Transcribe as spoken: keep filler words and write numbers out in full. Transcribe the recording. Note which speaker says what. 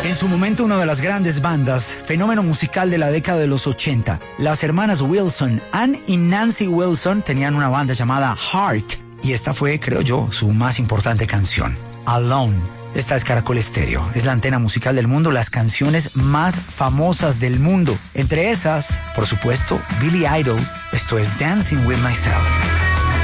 Speaker 1: En su momento una de las grandes bandas, fenómeno musical de la década de los ochenta, las hermanas Wilson, Ann y Nancy Wilson, tenían una banda llamada Heart, y esta fue, creo yo, su más importante canción, Alone. Esta es Caracol Estéreo, es la antena musical del mundo, las canciones más famosas del mundo. Entre esas, por supuesto, Billy Idol, esto es Dancing With Myself.